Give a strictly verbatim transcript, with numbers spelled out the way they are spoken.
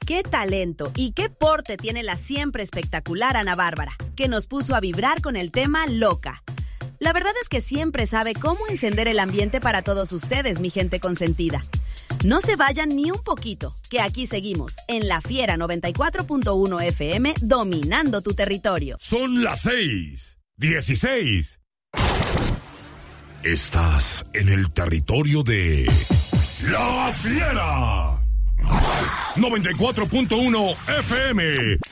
Qué talento y qué porte tiene la siempre espectacular Ana Bárbara, que nos puso a vibrar con el tema Loca. La verdad es que siempre sabe cómo encender el ambiente para todos ustedes, mi gente consentida. No se vayan ni un poquito, que aquí seguimos, en La Fiera noventa y cuatro punto uno F M, dominando tu territorio. Son las seis, dieciséis. Estás en el territorio de La Fiera noventa y cuatro punto uno F M,